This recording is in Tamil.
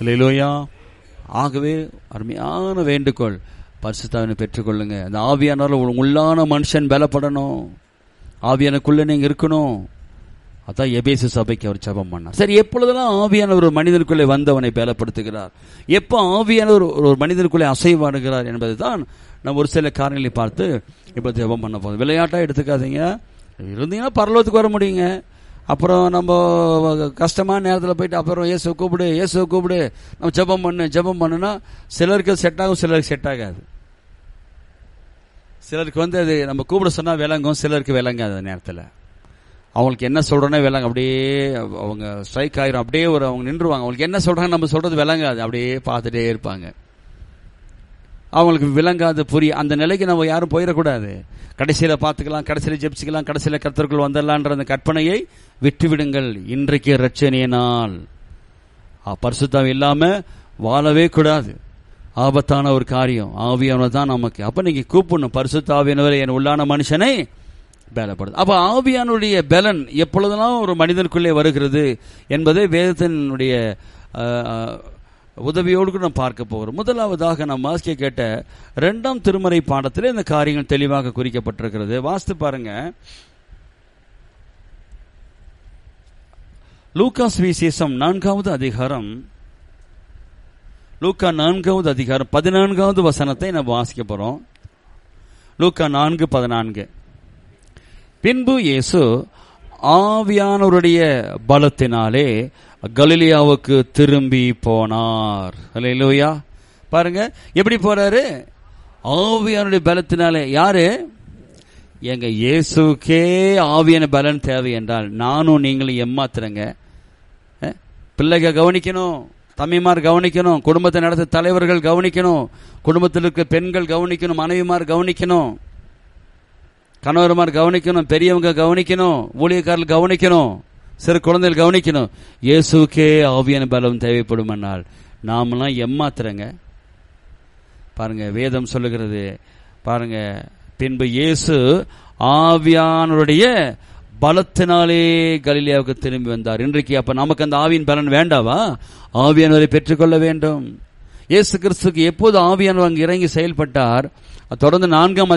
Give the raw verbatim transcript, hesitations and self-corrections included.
அல்லேலூயா. ஆகவே அருமையான வேண்டுகோள், பரிசுத்தாவினை பெற்றுக்கொள்ளுங்க. அந்த ஆவியானவரால் உள்ளான மனுஷன் பலப்படணும், ஆவியானுக்குள்ள நீங்க இருக்கணும். அதான் எபேசு சபைக்கு அவர் ஜெபம் பண்ணார். சரி, எப்பொழுதெல்லாம் ஆவியானவர் ஒரு மனிதனுக்குள்ளே வந்து அவனை பலப்படுத்துகிறார், எப்போ ஆவியானவர் ஒரு மனிதனுக்குள்ளே அசைவாடுகிறார் என்பது தான் நம்ம ஒரு சில காரணங்களை பார்த்து இப்போ ஜெபம் பண்ண போதும். விளையாட்டாக எடுத்துக்காதீங்க. இருந்தீங்கன்னா பரலோகத்துக்கு வர முடியுங்க. அப்புறம் நம்ம கஷ்டமான நேரத்தில் போயிட்டு அப்புறம் இயேசுவை கூப்பிடு இயேசுவை கூப்பிடு நம்ம ஜெபம் பண்ணு ஜெபம் பண்ணுனா சிலருக்கு செட் ஆகும், சிலருக்கு செட் ஆகாது. சிலருக்கு வந்து அது நம்ம கூப்பிட சொன்னால் விளங்கும், சிலருக்கு விளங்காது. அந்த நேரத்தில் அவங்களுக்கு என்ன சொல்கிறோன்னே விளங்க, அப்படியே அவங்க ஸ்ட்ரைக் ஆயிரும், அப்படியே ஒரு அவங்க நின்றுவாங்க. அவங்களுக்கு என்ன சொல்கிறாங்க நம்ம சொல்கிறது விளங்காது, அப்படியே பார்த்துட்டே இருப்பாங்க. அவங்களுக்கு விளங்காது, புரிய அந்த நிலைக்கு நம்ம யாரும் போயிடக்கூடாது. கடைசியில் பார்த்துக்கலாம், கடைசியில் ஜெபிச்சுக்கலாம், கடைசியில் கர்த்தருக்குள் வந்துடலான்ற அந்த கற்பனையை விட்டுவிடுங்கள். இன்றைக்கு இரட்சணிய நாள், பரிசுத்தம் இல்லாமல் வாழவே கூடாது. ஆபத்தான ஒரு காரியம். ஆவியானவர் தான் நமக்கு. அப்போ நீங்க கூப்பிடணும், பரிசுத்த ஆவியானவர் என் உள்ளான மனுஷனை பலப்படுது. அப்ப ஆவியானுடைய பலன் எப்பொழுதெல்லாம் ஒரு மனிதனுக்குள்ளே வருகிறது என்பதை வேதத்தினுடைய உதவியோடு நாம் பார்க்க போகிறோம். முதலாவதாக நாம் வாசிக்க கேட்ட இரண்டாம் திருமறை பாடத்தில் இந்த காரியங்கள் தெளிவாக குறிக்கப்பட்டிருக்கிறது. வாசித்து பாருங்க. லூக்கா சுவிசேஷம் நான்காவது அதிகாரம், லூக்கா நான்காவது அதிகாரம் பதினான்காவது வசனத்தை நாம் வாசிக்க போறோம். லூக்கா நான்கு பதினான்கு. பின்பு இயேசு ஆவியானவருடைய பலத்தினாலே கலிலேயாவுக்கு திரும்பி போனார். அல்லேலூயா. பாருங்க எப்படி போறாரு, ஆவியானுடைய பலத்தினாலே. யாரு? எங்க இயேசுக்கே ஆவியான பலன் தேவை என்றால் நானும் நீங்களும் ஏமாத்துறங்க. பிள்ளைக கவனிக்கணும், தம்பிமார் கவனிக்கணும், குடும்பத்தை நடத்த தலைவர்கள் கவனிக்கணும், குடும்பத்தில் இருக்க பெண்கள் கவனிக்கணும், மனைவிமார் கவனிக்கணும், கணவர்மார் கவனிக்கணும், பெரியவங்க கவனிக்கணும், ஊழியக்காரர்கள் கவனிக்கணும், சிறு குழந்தைகள் கவனிக்கணும். இயேசுக்கே ஆவியான பலம் தேவைப்படும் என்றால் நாமெல்லாம் எம்மாத்திரங்க. பாருங்க வேதம் சொல்லுகிறது பாருங்க. பின்பு இயேசு ஆவியானவருடைய பலத்தினாலே கலிலேயாவுக்கு திரும்பி வந்தார். இன்றைக்கு அப்ப நமக்கு அந்த ஆவியின் பலன் வேண்டாவா? ஆவியானவரை பெற்றுக்கொள்ள வேண்டும். இயேசு கிறிஸ்துக்கு எப்போது ஆவியானவர் அங்கு இறங்கி செயல்பட்டார், தொடர்ந்து நான்காம்